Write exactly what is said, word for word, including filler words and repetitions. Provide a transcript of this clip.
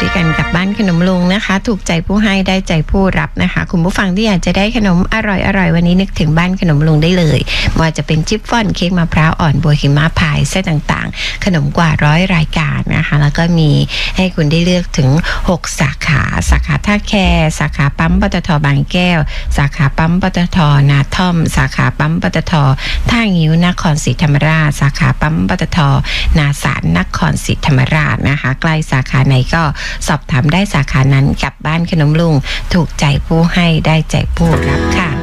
กันกับบ้านขนมลุงนะคะถูกใจผู้ให้ได้ใจผู้รับนะคะคุณผู้ฟังที่อยากจะได้ขนมอร่อยๆวันนี้นึกถึงบ้านขนมลุงได้เลยว่าจะเป็นชิฟฟ่อนเค้กมะพร้าวอ่อนบัวหิมะพายไส้ต่างๆขนมกว่าร้อยรายการนะคะแล้วก็มีให้คุณได้เลือกถึงหกสาขาสาขาท่าแคสาขาปั๊มปตท.บางแก้วสาขาปั๊มปตท.นาท่อมสาขาปั๊มปตท.ท่างิ้วนครศรีธรรมราชสาขาปั๊มปตท.นาสารนครศรีธรรมราชนะคะใกล้สาขาไหนก็สอบถามได้สาขานั้นกับบ้านขนมลุงถูกใจผู้ให้ได้ใจผู้รับค่ะ